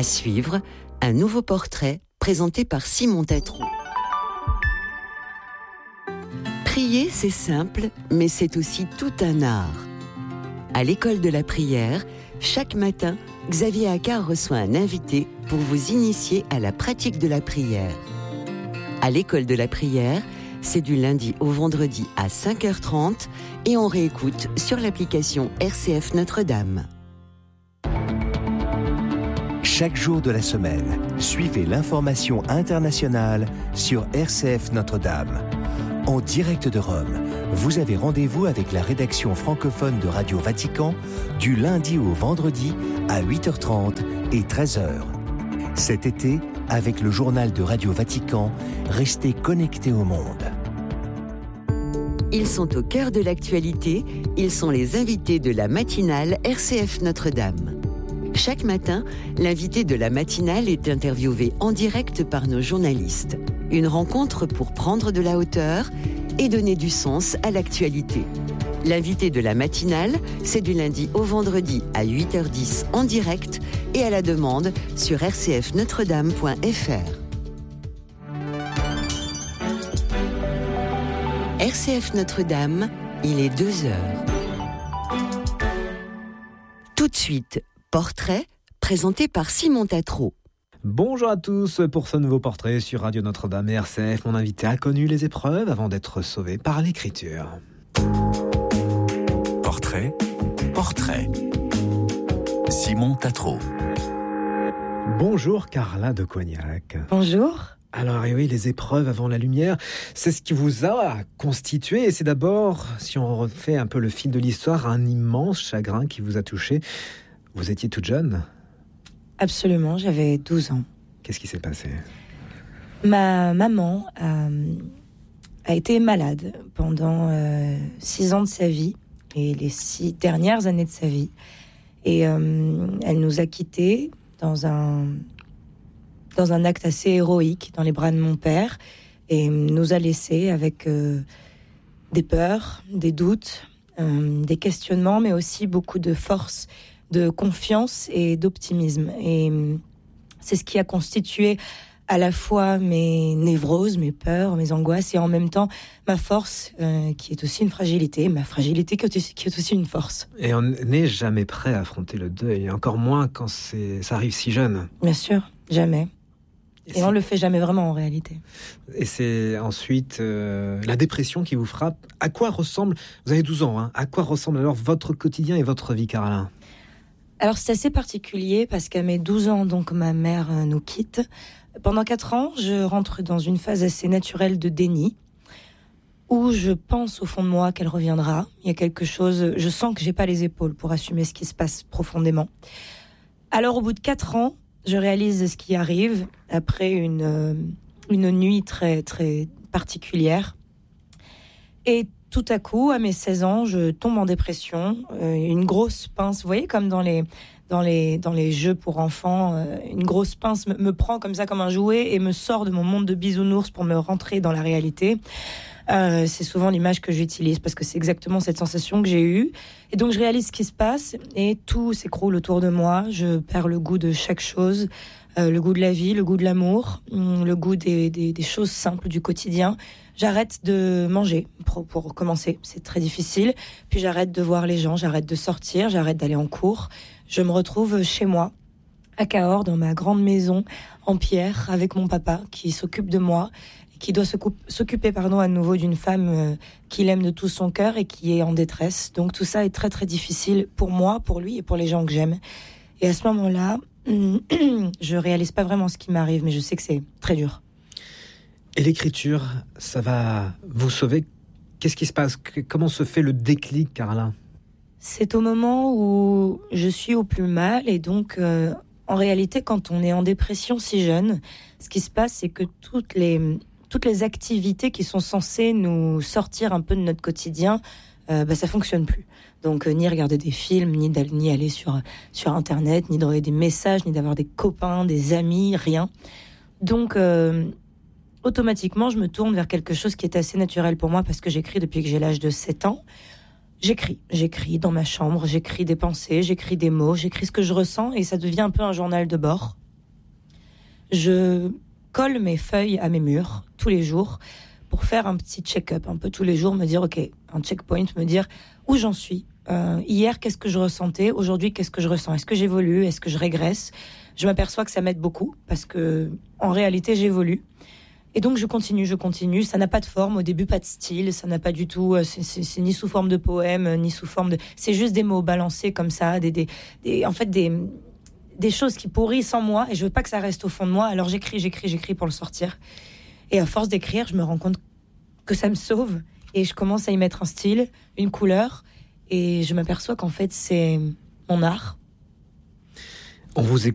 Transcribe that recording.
À suivre, un nouveau portrait présenté par Simon Tatro. Prier, c'est simple, mais c'est aussi tout un art. À l'école de la prière, chaque matin, Xavier Accard reçoit un invité pour vous initier à la pratique de la prière. À l'école de la prière, c'est du lundi au vendredi à 5h30 et on réécoute sur l'application RCF Notre-Dame. Chaque jour de la semaine, suivez l'information internationale sur RCF Notre-Dame. En direct de Rome, vous avez rendez-vous avec la rédaction francophone de Radio Vatican du lundi au vendredi à 8h30 et 13h. Cet été, avec le journal de Radio Vatican, restez connectés au monde. Ils sont au cœur de l'actualité, ils sont les invités de la matinale RCF Notre-Dame. Chaque matin, l'invité de la matinale est interviewé en direct par nos journalistes. Une rencontre pour prendre de la hauteur et donner du sens à l'actualité. L'invité de la matinale, c'est du lundi au vendredi à 8h10 en direct et à la demande sur rcfnotredame.fr. RCF Notre-Dame, il est 2h. Tout de suite, portrait présenté par Simon Tatro. Bonjour à tous pour ce nouveau portrait sur Radio Notre-Dame et RCF. Mon invité a connu les épreuves avant d'être sauvé par l'Écriture. Portrait. Simon Tatro. Bonjour Carla de Cognac. Bonjour. Alors oui, les épreuves avant la lumière, c'est ce qui vous a constitué. Et c'est d'abord, si on refait un peu le fil de l'histoire, un immense chagrin qui vous a touché. Vous étiez toute jeune ? Absolument, j'avais 12 ans. Qu'est-ce qui s'est passé ? Ma maman a été malade pendant 6 ans de sa vie et les 6 dernières années de sa vie. Et elle nous a quittés dans un acte assez héroïque dans les bras de mon père et nous a laissés avec des peurs, des doutes, des questionnements, mais aussi beaucoup de force, de confiance et d'optimisme. Et c'est ce qui a constitué à la fois mes névroses, mes peurs, mes angoisses et en même temps ma force qui est aussi une fragilité, ma fragilité qui est aussi une force. Et on n'est jamais prêt à affronter le deuil, encore moins quand ça arrive si jeune. Bien sûr, jamais. Et on ne le fait jamais vraiment en réalité. Et c'est ensuite la dépression qui vous frappe. À quoi ressemble, vous avez 12 ans, hein, à quoi ressemble alors votre quotidien et votre vie, Carla ? Alors c'est assez particulier parce qu'à mes 12 ans, donc ma mère nous quitte. Pendant 4 ans, je rentre dans une phase assez naturelle de déni où je pense au fond de moi qu'elle reviendra. Il y a quelque chose, je sens que j'ai pas les épaules pour assumer ce qui se passe profondément. Alors au bout de 4 ans, je réalise ce qui arrive après une nuit très, très particulière. Et tout à coup, à mes 16 ans, je tombe en dépression. Une grosse pince, vous voyez, comme dans les jeux pour enfants, une grosse pince me prend comme ça, comme un jouet, et me sort de mon monde de bisounours pour me rentrer dans la réalité. C'est souvent l'image que j'utilise, parce que c'est exactement cette sensation que j'ai eue. Et donc, je réalise ce qui se passe, et tout s'écroule autour de moi. Je perds le goût de chaque chose, le goût de la vie, le goût de l'amour, le goût des choses simples du quotidien. J'arrête de manger pour commencer, c'est très difficile. Puis j'arrête de voir les gens, j'arrête de sortir, j'arrête d'aller en cours. Je me retrouve chez moi, à Cahors, dans ma grande maison en pierre, avec mon papa qui s'occupe de moi, qui doit s'occuper à nouveau d'une femme qu'il aime de tout son cœur et qui est en détresse. Donc tout ça est très très difficile pour moi, pour lui et pour les gens que j'aime. Et à ce moment-là, je réalise pas vraiment ce qui m'arrive, mais je sais que c'est très dur. Et l'écriture, ça va vous sauver. Qu'est-ce qui se passe ? Comment se fait le déclic, Carla ? C'est au moment où je suis au plus mal et donc, en réalité, quand on est en dépression si jeune, ce qui se passe, c'est que toutes les activités qui sont censées nous sortir un peu de notre quotidien, ça fonctionne plus. Donc, ni regarder des films, ni aller sur Internet, ni d'envoyer des messages, ni d'avoir des copains, des amis, rien. Donc, automatiquement, je me tourne vers quelque chose qui est assez naturel pour moi parce que j'écris depuis que j'ai l'âge de 7 ans. J'écris dans ma chambre, j'écris des pensées, j'écris des mots, j'écris ce que je ressens et ça devient un peu un journal de bord. je colle mes feuilles à mes murs tous les jours pour faire un petit check-up, un peu tous les jours, me dire, ok, un checkpoint, me dire où j'en suis. Hier, qu'est-ce que je ressentais? Aujourd'hui, qu'est-ce que je ressens? Est-ce que j'évolue? Est-ce que je régresse? Je m'aperçois que ça m'aide beaucoup parce que, en réalité, j'évolue. Et donc, je continue. Ça n'a pas de forme. Au début, pas de style. Ça n'a pas du tout. C'est ni sous forme de poème, ni sous forme de. C'est juste des mots balancés comme ça, des choses qui pourrissent en moi. Et je veux pas que ça reste au fond de moi. Alors, j'écris pour le sortir. Et à force d'écrire, je me rends compte que ça me sauve. Et je commence à y mettre un style, une couleur. Et je m'aperçois qu'en fait, c'est mon art. On vous